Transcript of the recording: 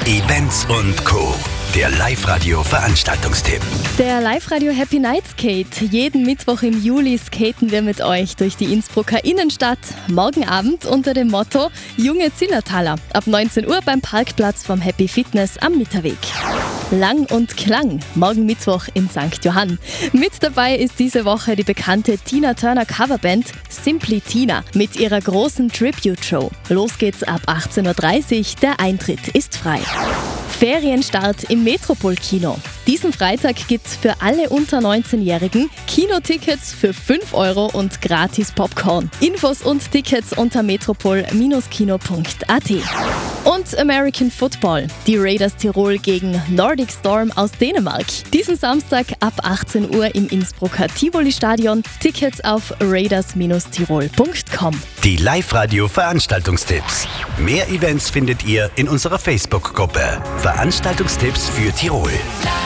Events und Co. Der Live-Radio-Veranstaltungstipp. Der Live-Radio Happy Night Skate. Jeden Mittwoch im Juli skaten wir mit euch durch die Innsbrucker Innenstadt. Morgen Abend unter dem Motto Junge Zillertaler. Ab 19 Uhr beim Parkplatz vom Happy Fitness am Mitterweg. Lang und Klang. Morgen Mittwoch in St. Johann. Mit dabei ist diese Woche die bekannte Tina Turner Coverband Simply Tina mit ihrer großen Tribute-Show. Los geht's ab 18.30 Uhr. Der Eintritt ist frei. Ferienstart im Metropol-Kino. Diesen Freitag gibt's für alle unter 19-Jährigen Kinotickets für 5 € und gratis Popcorn. Infos und Tickets unter metropol-kino.at. Und American Football. Die Raiders Tirol gegen Nordic Storm aus Dänemark. Diesen Samstag ab 18 Uhr im Innsbrucker Tivoli-Stadion. Tickets auf raiders-tirol.com. Die Live-Radio-Veranstaltungstipps. Mehr Events findet ihr in unserer Facebook-Gruppe. Veranstaltungstipps für Tirol.